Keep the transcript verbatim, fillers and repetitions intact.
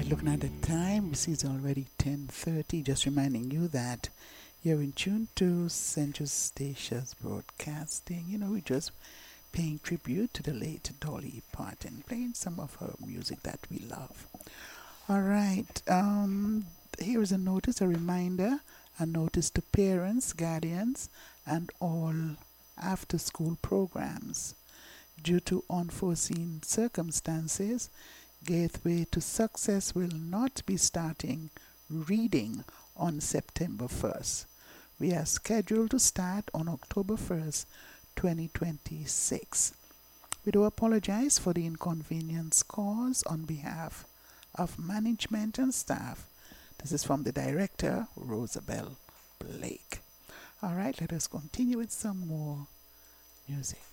right, looking at the time, we see it's already ten thirty. Just reminding you that you're in tune to Central Stations Broadcasting. You know, we're just paying tribute to the late Dolly Parton, playing some of her music that we love. All right, um, here is a notice, a reminder, a notice to parents, guardians, and all after school programs. Due to unforeseen circumstances, Gateway to Success will not be starting reading on September first. We are scheduled to start on October first, twenty twenty-six. We do apologize for the inconvenience caused on behalf of management and staff. This is from the director, Rosabelle Blake. All right, let us continue with some more music.